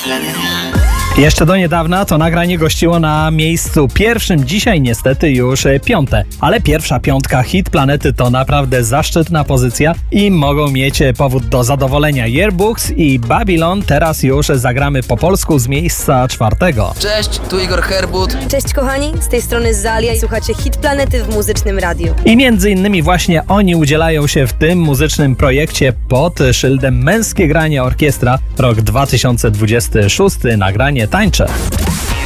Jeszcze do niedawna to nagranie gościło na miejscu pierwszym, dzisiaj niestety już piąte. Ale pierwsza piątka Hit Planety to naprawdę zaszczytna pozycja i mogą mieć powód do zadowolenia. Yearbooks i Babylon teraz już zagramy po polsku z miejsca czwartego. Cześć, tu Igor Herbut. Cześć kochani, z tej strony Zalia i słuchacie Hit Planety w muzycznym radiu. I między innymi właśnie oni udzielają się w tym muzycznym projekcie pod szyldem Męskie Granie Orkiestra, rok 2026, nagranie Tańczę.